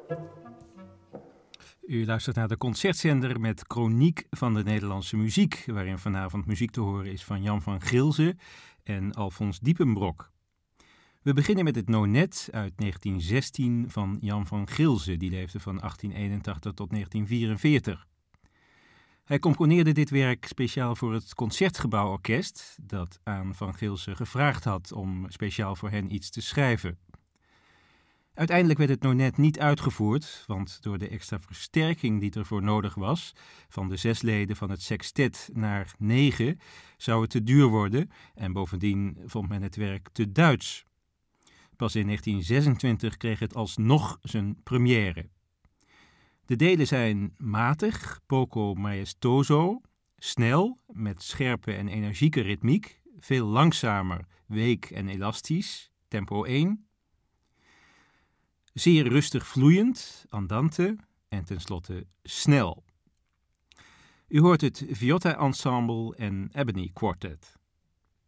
U luistert naar de Concertzender met Chroniek van de Nederlandse muziek, waarin vanavond muziek te horen is van Jan van Gilze en Alfons Diepenbrok. We beginnen met het Nonet uit 1916 van Jan van Gilze, die leefde van 1881 tot 1944. Hij componeerde dit werk speciaal voor het Concertgebouworkest, dat aan Van Gilze gevraagd had om speciaal voor hen iets te schrijven. Uiteindelijk werd het Nonet niet uitgevoerd, want door de extra versterking die ervoor nodig was, van de 6 leden van het sextet naar 9, zou het te duur worden en bovendien vond men het werk te Duits. Pas in 1926 kreeg het alsnog zijn première. De delen zijn matig, poco maestoso, snel, met scherpe en energieke ritmiek, veel langzamer, week en elastisch, tempo 1, zeer rustig vloeiend, andante en tenslotte snel. U hoort het Viotta Ensemble en Ebony Quartet.